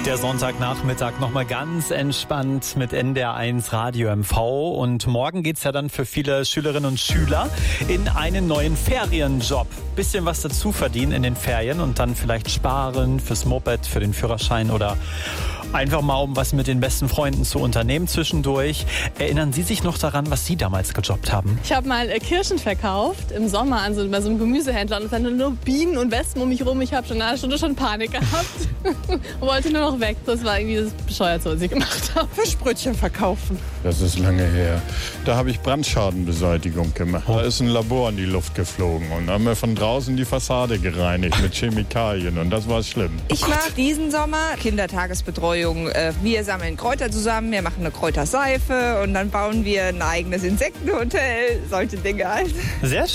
Der Sonntagnachmittag nochmal ganz entspannt mit NDR1 Radio MV. Und morgen geht's ja dann für viele Schülerinnen und Schüler in einen neuen Ferienjob. Bisschen was dazu verdienen in den Ferien und dann vielleicht sparen fürs Moped, für den Führerschein oder einfach mal, um was mit den besten Freunden zu unternehmen zwischendurch. Erinnern Sie sich noch daran, was Sie damals gejobbt haben? Ich habe mal Kirschen verkauft im Sommer bei so einem Gemüsehändler und es waren nur Bienen und Wespen um mich rum. Ich habe schon eine Stunde schon Panik gehabt und wollte nur noch weg. Das war irgendwie das Bescheuerte, was ich gemacht habe. Fischbrötchen verkaufen. Das ist lange her. Da habe ich Brandschadenbeseitigung gemacht. Da ist ein Labor in die Luft geflogen und haben wir von draußen die Fassade gereinigt mit Chemikalien und das war schlimm. Ich mache diesen Sommer Kindertagesbetreuung. Wir sammeln Kräuter zusammen, wir machen eine Kräuterseife und dann bauen wir ein eigenes Insektenhotel. Solche Dinge halt. Sehr schön.